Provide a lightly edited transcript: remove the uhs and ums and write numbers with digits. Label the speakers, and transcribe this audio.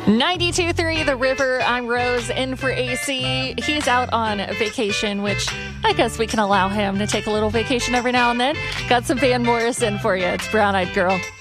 Speaker 1: 92.3 The River. I'm Rose, in for AC. He's out on vacation, which I guess we can allow him to take a little vacation every now and then. Got some Van Morrison for you. It's Brown Eyed Girl.